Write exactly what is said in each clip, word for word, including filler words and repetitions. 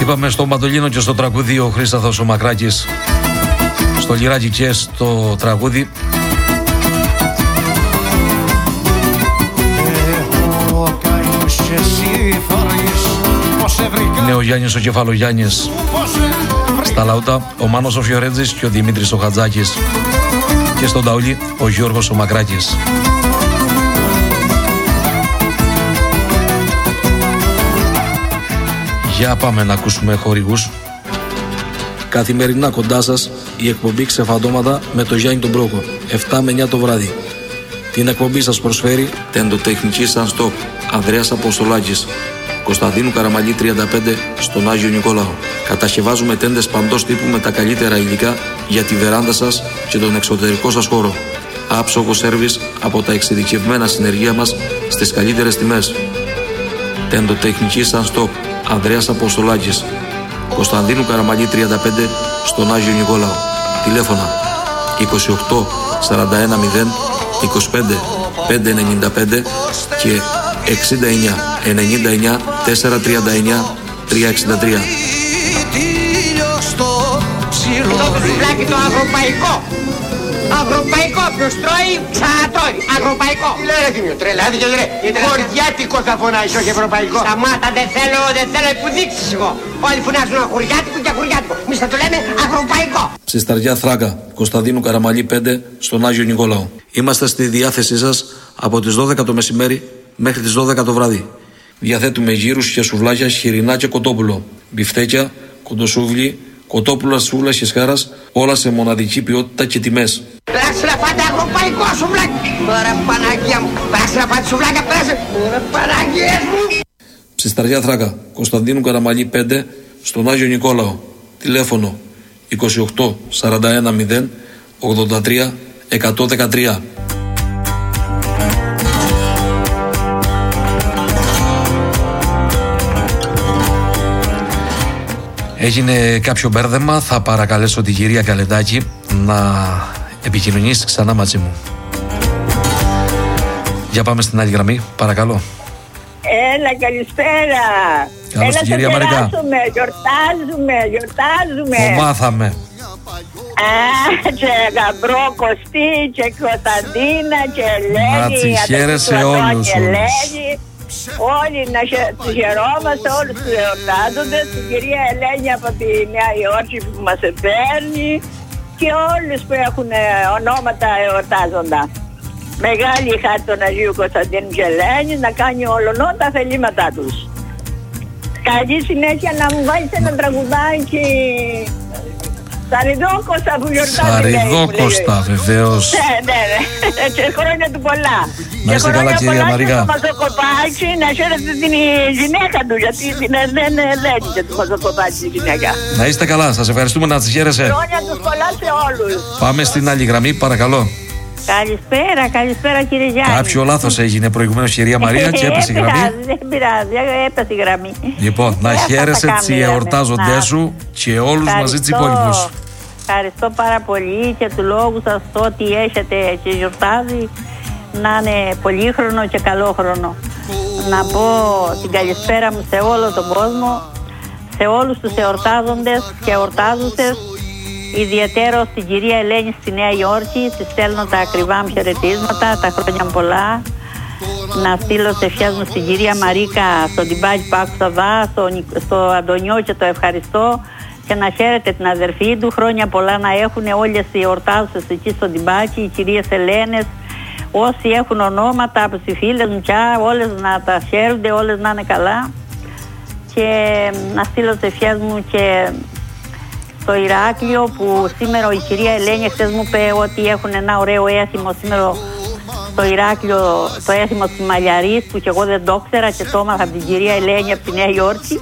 Είπαμε στο μαντολίνο και στο τραγούδι ο Χρήσταθος ο Μακράκης, στο λιράκι και στο τραγούδι. Είναι ο Γιάννης ο Κεφαλογιάννης στα λαούτα, ο Μάνος ο Φιωρέτζης και ο Δημήτρης ο Χατζάκης, και στον ταούλι ο Γιώργος ο Μακράκης. Για πάμε να ακούσουμε χορηγούς. Καθημερινά κοντά σας η εκπομπή Ξεφαντώματα με το Γιάννη τον Πρόκο, εφτά με εννιά το βράδυ. Την εκπομπή σας προσφέρει Τεντοτεχνική Sunstop, Ανδρέας Αποστολάκης, Κωνσταντίνου Καραμαλή τριάντα πέντε στον Άγιο Νικόλαο. Κατασκευάζουμε τέντες παντός τύπου με τα καλύτερα υλικά για τη βεράντα σας και τον εξωτερικό σας χώρο. Άψογο σέρβις από τα εξειδικευμένα συνεργεία μας στις καλύτερες τιμές. Τεντοτεχνική Sunstop, Ανδρέας Αποστολάκης, Κωνσταντίνου Καραμαλή τριάντα πέντε στον Άγιο Νικόλαο. Τηλέφωνα είκοσι οκτώ σαράντα ένα μηδέν είκοσι πέντε πεντακόσια ενενήντα πέντε και εξήντα εννιά ενενήντα εννιά τετρακόσια τριάντα εννιά τριακόσια εξήντα τρία. Το σουβλάκι το ευρωπαϊκό. Ευρωπαϊκό, ποιος τρώει, ξανατρώει. Ευρωπαϊκό. Λέρε τι μου, τρελάθηκε ρε. Χωριάτικο θα φωνάζεις, όχι ευρωπαϊκό. Σταμάτα, δεν θέλω, δεν θέλω υποδείξεις εγώ. Όλοι φωνάζουν χωριάτικο και χωριάτικο. Εμείς θα το λέμε ευρωπαϊκό. Ψισταριά Θράκα, Κωνσταντίνου Καραμαλή πέντε στον Άγιο Νικόλαο. Είμαστε στη διάθεσή σας από τις δώδεκα το μεσημέρι μέχρι τις δώδεκα το βράδυ. Διαθέτουμε γύρους και σουβλάκια, χοιρινά και κοτόπουλο, μπιφτέκια, κοντοσούβλι, κοτόπουλα, σούβλα και σχάρας, όλα σε μοναδική ποιότητα και τιμές. Πέρασε να φάτε ευρωπαϊκό σουβλάκι. Ωραία Παναγία μου. Πέρασε να φάτε σουβλάκια, πέρασε. Ωραία Παναγία μου. Ψισταριά Θράκα, Κωνσταντίνου Καραμαλή πέντε στον Άγιο Νικόλαο. Τηλέφωνο είκοσι οκτώ σαράντα ένα μηδέν ογδόντα τρία εκατόν δεκατρία. Έγινε κάποιο μπέρδεμα, θα παρακαλέσω την κυρία Καλεντάκη να επικοινωνήσει ξανά μαζί μου. Για πάμε στην άλλη γραμμή, παρακαλώ. Έλα, καλησπέρα. Καλώς την κυρία Μαρικά. Γιορτάζουμε, γιορτάζουμε, γιορτάζουμε. Το μάθαμε. Α, και Γαμπρό Κωστή και Κωνσταντίνα και Ελένη. Να τις χαίρεσαι όλους. Όλοι να τους χαιρόμαστε, όλους τους εορτάζοντες, την κυρία Ελένη από τη Νέα Υόρκη που μας επέρνει και όλους που έχουν ονόματα εορτάζοντα. Μεγάλη χάρη των Αγίου Κωνσταντίνου και Ελένη να κάνει όλων τα θελήματά τους. Καλή συνέχεια, να μου βάλεις ένα τραγουδάκι. Σαριδόκοστα που γιορτάζει. Σαριδόκοστα, βεβαίως. Ναι, ναι, ναι. Και χρόνια του πολλά. Να είστε καλά, κυρία Μαρικά. Και μαζοκοπάκι, να χαίρετε την γυναίκα του, γιατί δεν λένε και του μαζοκοπάκι τη γυναίκα. Να είστε καλά, σας ευχαριστούμε, να τις χαίρεσαι. Χρόνια τους πολλά σε όλους. Πάμε στην άλλη γραμμή, παρακαλώ. Καλησπέρα, καλησπέρα κύριε Γιάννη. Κάποιο λάθος έγινε προηγουμένως, κυρία Μαρία, και έπεσε η γραμμή. Δεν πειράζει, έπεσε η γραμμή. Λοιπόν, να χαίρεσαι τις εορτάζοντές σου και όλους μαζί τις υπόλοιπους. Ευχαριστώ πάρα πολύ και του λόγου σας το ότι έχετε και γιορτάζει να είναι πολύχρονο και καλόχρονο. Να πω την καλησπέρα μου σε όλο τον κόσμο, σε όλους τους εορτάζοντες και εορτάζουσες, ιδιαίτερο στην κυρία Ελένη στη Νέα Υόρκη. Της στέλνω τα ακριβά μου χαιρετίσματα, τα χρόνια πολλά. Να στείλω τις ευχές μου στην κυρία Μαρίκα, στον Τιμπάκη που άκουσα δά, στο, στο Αντωνιό και το ευχαριστώ. Και να χαίρετε την αδερφή του, χρόνια πολλά να έχουν όλες οι εορτάζουσες εκεί στο Τιμπάκη, οι κυρίες Ελένες, όσοι έχουν ονόματα από τις φίλες μου πια, όλες να τα χαίρονται, όλες να είναι καλά. Και να στείλω τις ευχές μου και στο Ηράκλειο, που σήμερα η κυρία Ελένη χθες μου είπε ότι έχουν ένα ωραίο έθιμο σήμερα στο Ηράκλειο, το έθιμο της Μαλλιαρής, που και εγώ δεν το ήξερα και το έμαθα από την κυρία Ελένη από τη Νέα Υόρκη,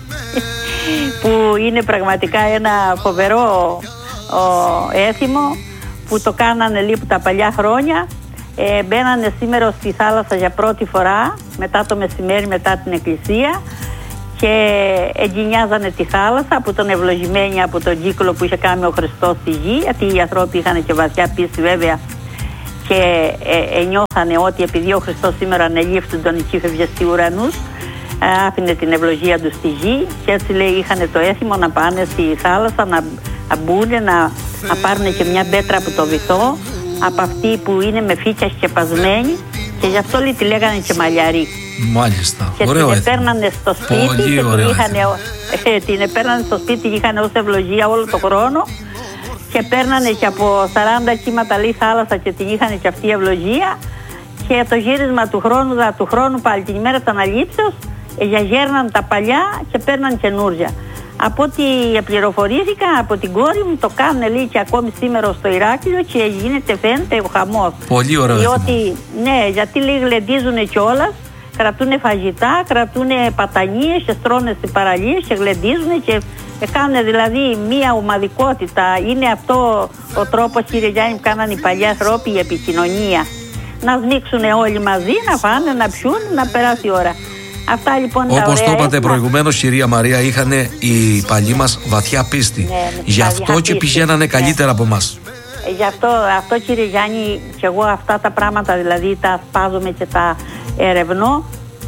που είναι πραγματικά ένα φοβερό ο, έθιμο που το κάνανε λίγο τα παλιά χρόνια. Ε, μπαίνανε σήμερα στη θάλασσα για πρώτη φορά μετά το μεσημέρι, μετά την εκκλησία, και εγκινιάζανε τη θάλασσα που ήταν ευλογημένη από τον κύκλο που είχε κάνει ο Χριστός στη γη, γιατί οι άνθρωποι είχαν και βαθιά πίστη βέβαια και ε, ε, νιώθανε ότι επειδή ο Χριστός σήμερα ανελήφθη τον οικείφευγε στους ουρανούς, άφηνε την ευλογία του στη γη και έτσι λέει είχαν το έθιμο να πάνε στη θάλασσα, να, να μπουν, να, να πάρουν και μια πέτρα από το βυθό, από αυτή που είναι με φύκια σκεπασμένη, και γι' αυτό λέει, τη λέγανε και μαλλιαρή. Μάλιστα. Και ωραίο την επέρνανε στο σπίτι. Πολύ και ωραίο. Την, είχανε, ε, την επέρνανε στο σπίτι και είχαν ως ευλογία όλο τον χρόνο. Και παίρνανε και από σαράντα κύματα λέει θάλασσα και την είχαν και αυτή η ευλογία. Και το γύρισμα του χρόνου, δα, του χρόνου πάλι την ημέρα των αλήψεως, γιαγέρναν τα παλιά και παίρναν καινούρια. Από ό,τι πληροφορήθηκα από την κόρη μου, το κάνουν λέει και ακόμη σήμερα στο Ηράκλειο και γίνεται, φαίνεται ο χαμός. Πολύ ωραίο. Διότι, ναι, γιατί λέει γλεντίζουν κιόλας, κρατούν φαγητά, κρατούν πατανίες και στρώνε στις παραλίες και γλεντίζουν και κάνουν δηλαδή μία ομαδικότητα. Είναι αυτό ο τρόπος, κύριε Γιάννη, που κάνανε οι παλιοί άνθρωποι, η επικοινωνία. Να σμίξουν όλοι μαζί, να φάνε, να πιούν, να περάσει η ώρα. Αυτά λοιπόν. Όπως το είπατε προηγουμένως, κυρία Μαρία, είχαν οι παλιοί μας βαθιά πίστη. Ναι, ναι, γι' αυτό και πηγαίνανε ναι. καλύτερα από εμάς. Γι' αυτό, αυτό κύριε Γιάννη, και εγώ αυτά τα πράγματα δηλαδή τα σπάζομαι και τα ερευνώ,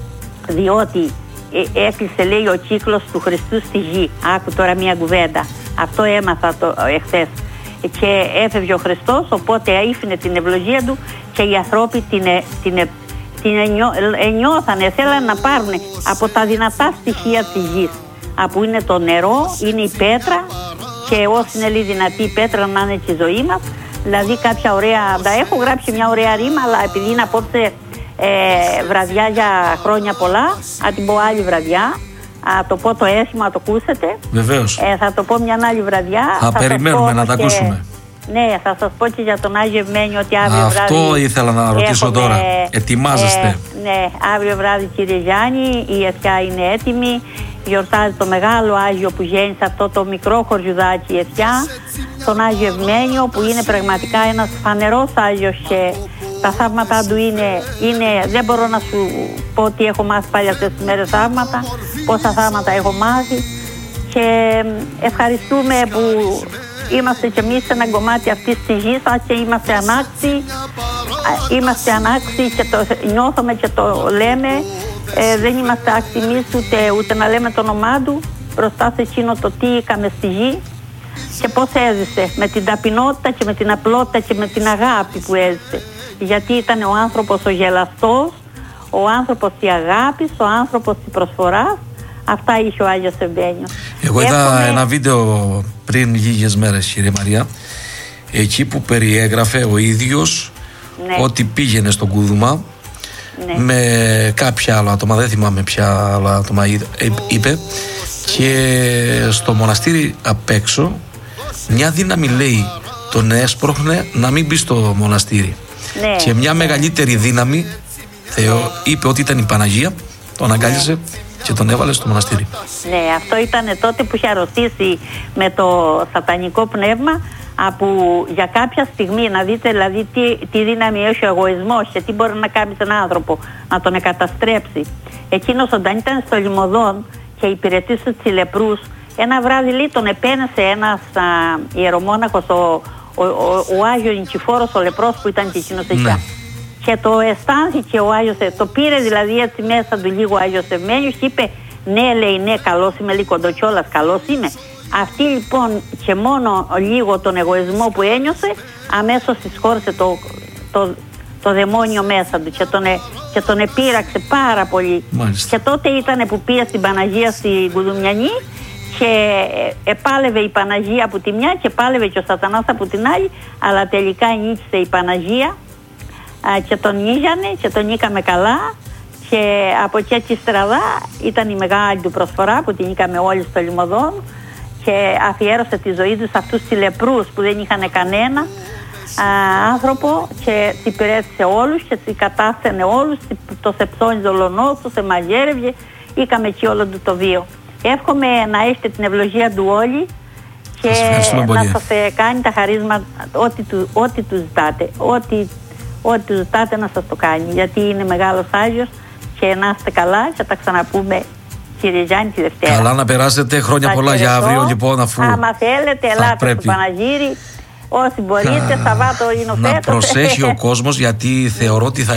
διότι ε, έκλεισε λέει ο κύκλος του Χριστού στη γη. Άκου τώρα μια κουβέντα. Αυτό έμαθα το, εχθές. Και έφευγε ο Χριστός, οπότε άφηνε την ευλογία του και οι ανθρώποι την, την, την ενιώ, ενιώθανε, θέλανε να πάρουν από τα δυνατά στοιχεία της γης. Από είναι το νερό, είναι η πέτρα, και όσοι είναι λίγο δυνατή η πέτρα να είναι και η ζωή μας. Δηλαδή κάποια ωραία, τα έχω γράψει μια ωραία ρήμα, αλλά επειδή είναι απόψε ε, βραδιά για χρόνια πολλά, θα την πω άλλη βραδιά. Α, το πω το έθιμο, να το ακούσετε. Βεβαίως. Ε, θα το πω μια άλλη βραδιά. Θα, θα περιμένουμε να τα και, ακούσουμε. Ναι, θα σας πω και για τον Άγιο Ευμένιο ότι αύριο Αυτό βράδυ. Αυτό ήθελα να ρωτήσω έχουμε, τώρα. Ετοιμάζεστε. Ε, ναι, αύριο βράδυ κύριε Γιάννη, η Ευχιά είναι έτοιμη. Γιορτάζει το μεγάλο Άγιο που γέννησε αυτό το μικρό χωριουδάκι η Ευχιά. Τον Άγιο Ευμένιο που είναι πραγματικά ένας φανερός Άγιος και τα θαύματα του είναι, είναι, δεν μπορώ να σου πω ότι έχω μάθει πάλι αυτές τις μέρες θαύματα, πόσα θαύματα έχω μάθει, και ευχαριστούμε που είμαστε κι εμείς σε ένα κομμάτι αυτής της γης και είμαστε ανάξιοι, είμαστε ανάξιοι και το νιώθουμε και το λέμε, ε, δεν είμαστε άξιοι εμείς ούτε, ούτε να λέμε το όνομά του μπροστά σε εκείνο το τι είχαμε στη γη και πώς έζησε με την ταπεινότητα και με την απλότητα και με την αγάπη που έζησε. Γιατί ήταν ο άνθρωπος ο γελαστός, ο άνθρωπος της αγάπης, ο άνθρωπος της προσφοράς. Αυτά είχε ο Άγιος Ευμένιος. Εγώ είδα Έχουμε... ένα βίντεο πριν λίγες μέρες, κύριε Μαρία, εκεί που περιέγραφε ο ίδιος ναι. ότι πήγαινε στον Κούδουμα ναι. με κάποια άλλα άτομα, δεν θυμάμαι ποια άλλα άτομα είπε, και στο μοναστήρι απ' έξω μια δύναμη λέει τον έσπροχνε να μην μπει στο μοναστήρι. Ναι. Και μια μεγαλύτερη δύναμη Θεό, είπε ότι ήταν η Παναγία, τον αγκάλισε ναι. και τον έβαλε στο μοναστήρι. Ναι, αυτό ήταν τότε που είχε αρρωστήσει με το σατανικό πνεύμα, που για κάποια στιγμή να δείτε δηλαδή τι, τι δύναμη έχει ο εγωισμός και τι μπορεί να κάνει έναν άνθρωπο, να τον εκαταστρέψει. Εκείνος όταν ήταν στο Λιμωδόν και υπηρετούσε τους λεπρούς, ένα βράδυ λέει τον επένεσε ένας α, ιερομόναχος, ο, ο, ο, ο Άγιος Νικηφόρος, ο λεπρός που ήταν και εκείνος εκεί. Ναι. Και το αισθάνθηκε ο Άγιος, το πήρε δηλαδή έτσι μέσα του λίγο ο Άγιος Ευμένιος και είπε ναι, λέει, ναι, καλός είμαι, λέει κοντοκιόλας, καλός είμαι. Αυτή λοιπόν και μόνο λίγο τον εγωισμό που ένιωσε, αμέσως συσχώρησε το, το, το δαιμόνιο μέσα του και τον, και τον επήραξε πάρα πολύ. Μάλιστα. Και τότε ήταν που πήγε στην Παναγία στην Κουδουμιανή και επάλευε η Παναγία από τη μια και πάλευε και ο Σατανάς από την άλλη, αλλά τελικά νίκησε η Παναγία α, και τον νίγανε και τον νίκαμε καλά. Και από εκεί και στραβά ήταν η μεγάλη του προσφορά που την νίκαμε όλοι στο Λιμωδόν και αφιέρωσε τη ζωή του σε αυτούς τους λεπρούς που δεν είχαν κανένα α, άνθρωπο και τις υπηρέτησε όλους και τις κατάστανε όλους, το σεψόνιζε ολονός, το σε μαγέρευε, είχαμε εκεί όλο του το βίο. Εύχομαι να έχετε την ευλογία του όλοι και να σας κάνει τα χαρίσματα ό,τι του, ό,τι του ζητάτε, ό,τι, ό,τι του ζητάτε να σας το κάνει, γιατί είναι μεγάλος Άγιος και να είστε καλά και θα τα ξαναπούμε, κύριε Γιάννη, τη Δευτέρα. Καλά να περάσετε, χρόνια θα πολλά για αύριο λοιπόν, αφού άμα θέλετε ελάτε πρέπει. στο Παναγύρι όσοι μπορείτε, Σαββάτο είναι ο να προσέχει ο κόσμος, γιατί θεωρώ ότι θα